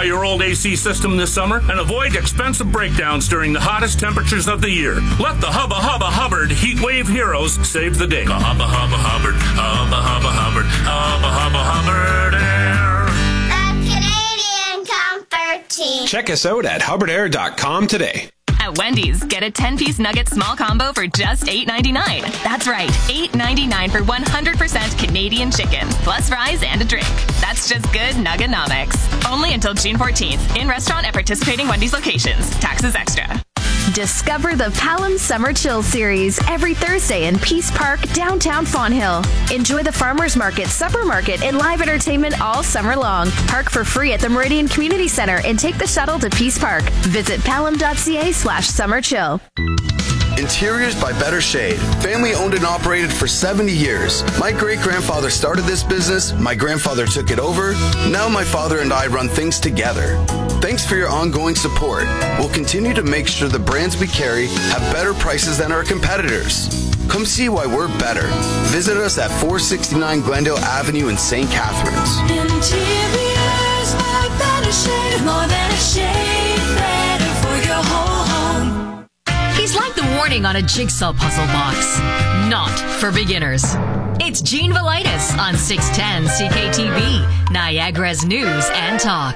Try your old AC system this summer and avoid expensive breakdowns during the hottest temperatures of the year. Let the Hubba Hubba Hubbard Heat Wave Heroes save the day. Hubba Hubba Hubbard, Hubba Hubba Hubbard, Hubba Hubba Hubbard Air. The Canadian Comfort Team. Check us out at hubbardair.com today. At Wendy's, get a 10-piece nugget small combo for just $8.99. That's right, $8.99 for 100% Canadian chicken, plus fries and a drink. That's just good Nuggenomics. Only until June 14th. In restaurant at participating Wendy's locations. Taxes extra. Discover the Palam Summer Chill Series every Thursday in Peace Park, downtown Fonthill. Enjoy the Farmers Market, Supper Market, and live entertainment all summer long. Park for free at the Meridian Community Center and take the shuttle to Peace Park. Visit palam.ca/summerchill. Interiors by Better Shade. Family owned and operated for 70 years. My great-grandfather started this business. My grandfather took it over. Now my father and I run things together. Thanks for your ongoing support. We'll continue to make sure the brands we carry have better prices than our competitors. Come see why we're better. Visit us at 469 Glendale Avenue in St. Catharines. Interiors by Better Shade. More than a shade, better for your whole home. He's like the warning on a jigsaw puzzle box. Not for beginners. It's Gene Velitis on 610 CKTV, Niagara's News and Talk.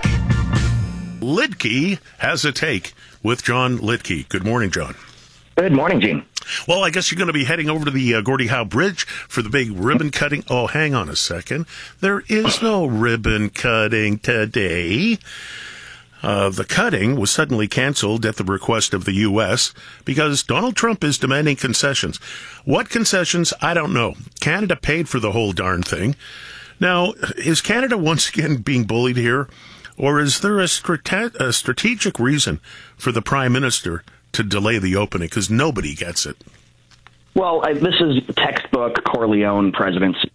Lidke has a take with John Lidke. Good morning, John. Good morning, Gene. Well, I guess you're going to be heading over to the Gordie Howe Bridge for the big ribbon cutting. Oh, hang on a second. There is no ribbon cutting today. The cutting was suddenly canceled at the request of the U.S. because Donald Trump is demanding concessions. What concessions? I don't know. Canada paid for the whole darn thing. Now, is Canada once again being bullied here? Or is there a strategic reason for the Prime Minister to delay the opening? Because nobody gets it. Well, this is textbook Corleone presidency.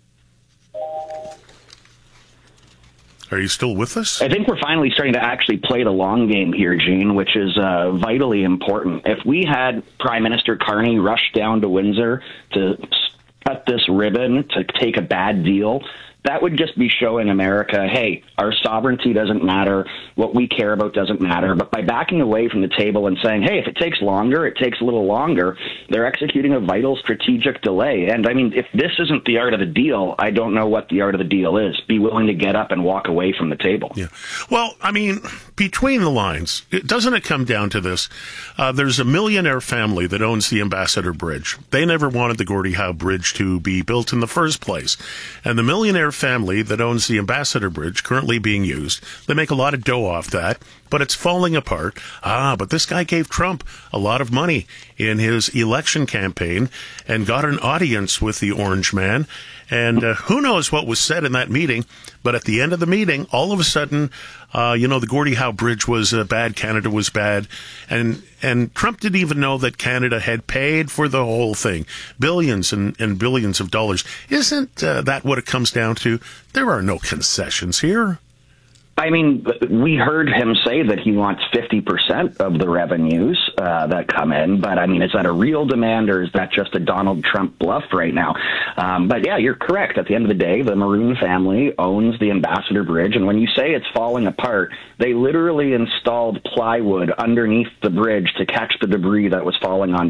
Are you still with us? I think we're finally starting to actually play the long game here, Gene, which is vitally important. If we had Prime Minister Carney rush down to Windsor to cut this ribbon to take a bad deal, that would just be showing America, hey, our sovereignty doesn't matter, what we care about doesn't matter. But by backing away from the table and saying, hey, if it takes longer, it takes a little longer, they're executing a vital strategic delay. And, I mean, if this isn't the art of the deal, I don't know what the art of the deal is. Be willing to get up and walk away from the table. Yeah. Well, I mean, between the lines, doesn't it come down to this? There's a millionaire family that owns the Ambassador Bridge. They never wanted the Gordie Howe Bridge to be built in the first place. And the millionaire family that owns the Ambassador Bridge, currently being used, they make a lot of dough off that, but it's falling apart. But this guy gave Trump a lot of money in his election campaign and got an audience with the Orange Man. And who knows what was said in that meeting, but at the end of the meeting, all of a sudden, the Gordie Howe Bridge was bad, Canada was bad, and Trump didn't even know that Canada had paid for the whole thing, billions and billions of dollars. Isn't that what it comes down to? There are no concessions here. I mean, we heard him say that he wants 50% of the revenues that come in. But, I mean, is that a real demand or is that just a Donald Trump bluff right now? But, yeah, you're correct. At the end of the day, the Maroon family owns the Ambassador Bridge. And when you say it's falling apart, they literally installed plywood underneath the bridge to catch the debris that was falling onto